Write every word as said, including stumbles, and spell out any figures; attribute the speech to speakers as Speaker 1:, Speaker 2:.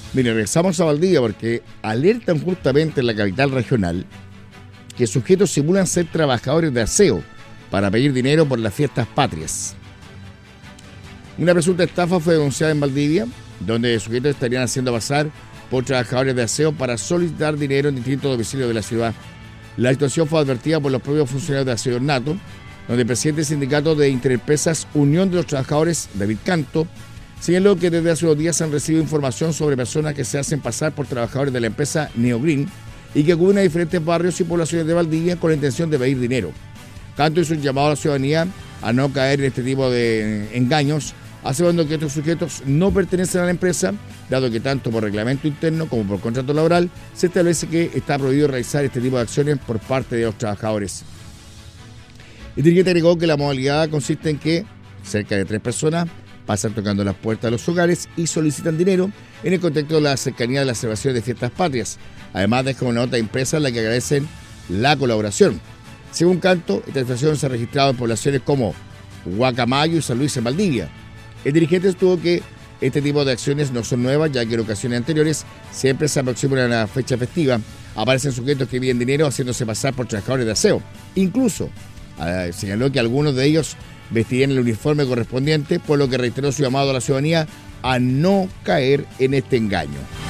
Speaker 1: Mire, regresamos a Valdivia porque alertan justamente en la capital regional que sujetos simulan ser trabajadores de aseo para pedir dinero por las fiestas patrias. Una presunta estafa fue denunciada en Valdivia, donde sujetos estarían haciendo pasar por trabajadores de aseo para solicitar dinero en distintos domicilios de la ciudad. La situación fue advertida por los propios funcionarios de Aseo Ornato, donde el presidente del sindicato de Interempresas Unión de los Trabajadores, David Canto, señaló que desde hace unos días han recibido información sobre personas que se hacen pasar por trabajadores de la empresa Neogreen y que acuden a diferentes barrios y poblaciones de Valdivia con la intención de pedir dinero. Canto hizo un llamado a la ciudadanía a no caer en este tipo de engaños, asegurando que estos sujetos no pertenecen a la empresa, dado que tanto por reglamento interno como por contrato laboral se establece que está prohibido realizar este tipo de acciones por parte de los trabajadores. El dirigente agregó que la modalidad consiste en que cerca de tres personas pasan tocando las puertas de los hogares y solicitan dinero en el contexto de la cercanía de las celebraciones de fiestas patrias. Además, dejan una nota impresa en la que agradecen la colaboración. Según Canto, esta situación se ha registrado en poblaciones como Guacamayo y San Luis en Valdivia. El dirigente sostuvo que este tipo de acciones no son nuevas, ya que en ocasiones anteriores siempre se aproxima una fecha festiva, aparecen sujetos que piden dinero haciéndose pasar por trabajadores de aseo. Incluso eh, señaló que algunos de ellos vestirían el uniforme correspondiente, por lo que reiteró su llamado a la ciudadanía a no caer en este engaño.